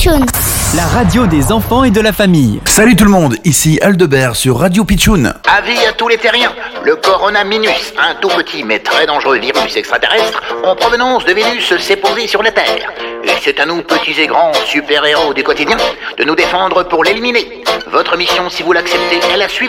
Pitchoun. La radio des enfants et de la famille. Salut tout le monde, ici Aldebert sur Radio Pitchoun. Avis à tous les terriens, le Corona Minus, un tout petit mais très dangereux virus extraterrestre en provenance de Vénus, s'est posé sur la Terre. Et c'est à nous, petits et grands super-héros du quotidien, de nous défendre pour l'éliminer. Votre mission, si vous l'acceptez, est la suivante.